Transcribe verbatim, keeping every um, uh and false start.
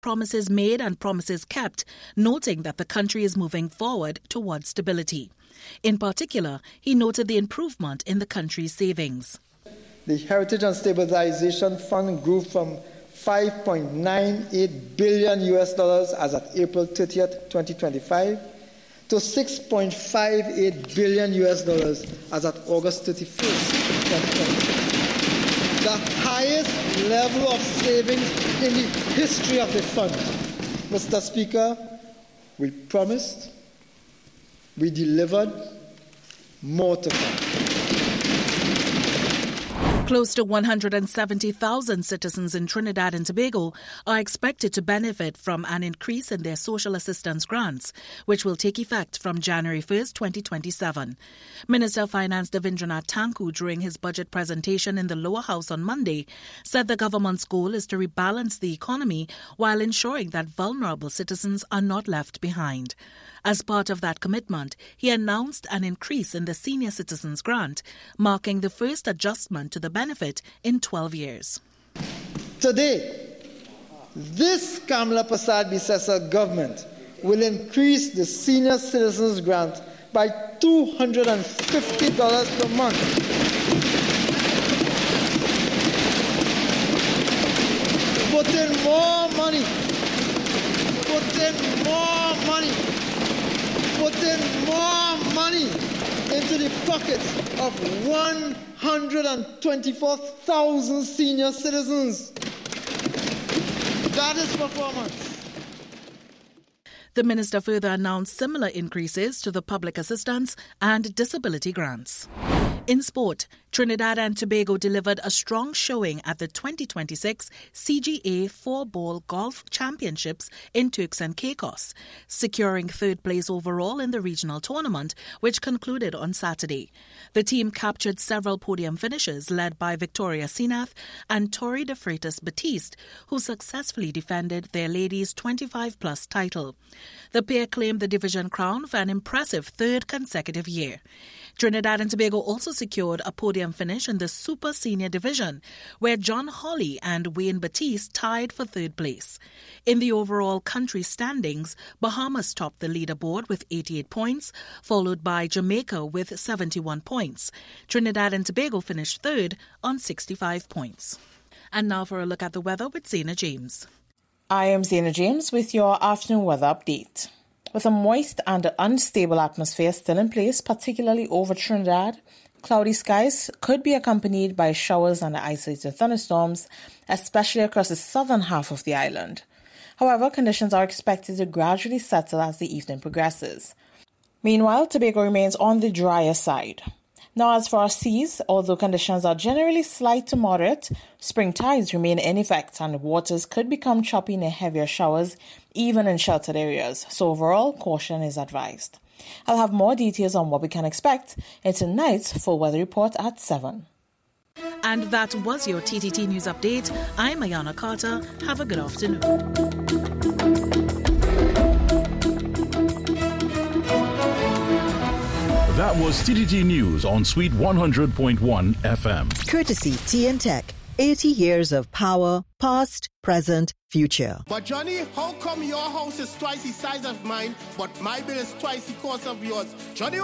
promises made and promises kept, noting that the country is moving forward towards stability. In particular, he noted the improvement in the country's savings. The Heritage and Stabilization Fund grew from five point nine eight billion U S dollars as at April thirtieth, twenty twenty-five to six point five eight billion U S dollars as at August thirty-first, twenty twenty-five. The highest level of savings in the history of the fund. Mister Speaker, we promised, we delivered, more to come. Close to one hundred seventy thousand citizens in Trinidad and Tobago are expected to benefit from an increase in their social assistance grants, which will take effect from January first, twenty twenty-seven. Minister of Finance Devindranath Tanku, during his budget presentation in the lower house on Monday, said the government's goal is to rebalance the economy while ensuring that vulnerable citizens are not left behind. As part of that commitment, he announced an increase in the Senior Citizens Grant, marking the first adjustment to the benefit in twelve years. Today, this Kamla Persad-Bissessar government will increase the Senior Citizens Grant by two hundred fifty dollars per month. Put in more money. Put in more money. Put in more money into the pockets of one hundred twenty-four thousand senior citizens. That is performance. The minister further announced similar increases to the public assistance and disability grants. In sport, Trinidad and Tobago delivered a strong showing at the twenty twenty-six C G A Four-Ball Golf Championships in Turks and Caicos, securing third place overall in the regional tournament, which concluded on Saturday. The team captured several podium finishes led by Victoria Senath and Tori de Freitas Batiste, who successfully defended their ladies' twenty-five plus title. The pair claimed the division crown for an impressive third consecutive year. Trinidad and Tobago also secured a podium finish in the Super Senior Division, where John Hawley and Wayne Batiste tied for third place. In the overall country standings, Bahamas topped the leaderboard with eighty-eight points, followed by Jamaica with seventy-one points. Trinidad and Tobago finished third on sixty-five points. And now for a look at the weather with Zena James. I am Zena James with your afternoon weather update. With a moist and unstable atmosphere still in place, particularly over Trinidad, cloudy skies could be accompanied by showers and isolated thunderstorms, especially across the southern half of the island. However, conditions are expected to gradually settle as the evening progresses. Meanwhile, Tobago remains on the drier side. Now, as for our seas, although conditions are generally slight to moderate, spring tides remain in effect and waters could become choppy near heavier showers, even in sheltered areas. So overall, caution is advised. I'll have more details on what we can expect in tonight's full weather report at seven. And that was your T T T News Update. I'm Ayana Carter. Have a good afternoon. That was T T T News on Suite one hundred point one F M. Courtesy T N Tech. eighty years of power, past, present, future. But Johnny, how come your house is twice the size of mine, but my bill is twice the cost of yours? Johnny,